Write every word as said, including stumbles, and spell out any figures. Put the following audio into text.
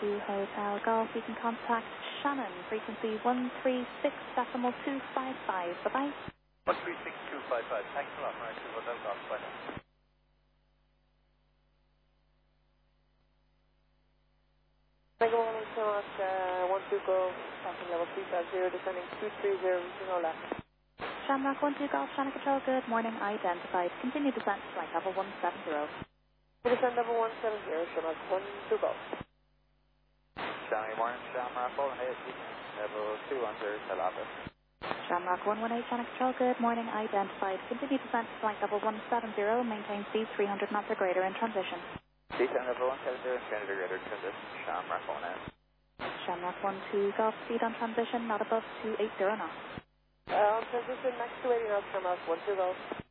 two Hotel Golf. You can contact Shannon, frequency one three six decimal two five five. Bye-bye. one three six two five five. Thanks a lot. Right, two Hotel Golf. Bye now. Mega one eight Shamrock, uh, one two Golf, passing level three five zero, descending two three zero, reaching all left. Shamrock one two Golf, Shannon Control, good morning, identified. Continue descent to flight level one seven zero. Descend level one seven zero, Shamrock one two Golf. Shannon, good morning, Shamrock one eight, level two one zero, tell office. Shamrock one one eight, Shannon Control, good morning, identified. Continue descent to flight level one seven zero, maintain speed three hundred knots or greater in transition. Descend level one seven zero, three hundred or greater, transition, Shamrock one eight. Shamrock one two Golf, speed on transition, not above two eighty knots. Uh, on transition, max two eighty knots, Shamrock one two Golf.